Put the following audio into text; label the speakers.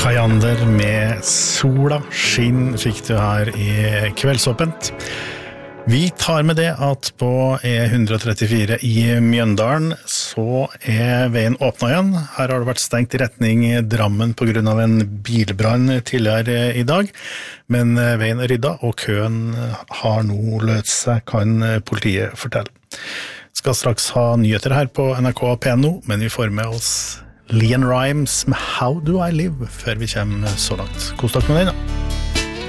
Speaker 1: Kajander med Sola skinn fikk du her i Kveldsåpent. Vi tar med det at på E134 i Mjøndalen så veien åpnet igjen. Her har det vært stengt i retning Drammen på grunn av en bilbrann tidligere i dag. Men veien ryddet og køen har nå løst seg, kan politiet fortelle. Skal straks ha nyheter her på NRK P1 nå, men vi får med oss Leon Rimes med How Do I Live før vi kommer så langt. God dag med deg da.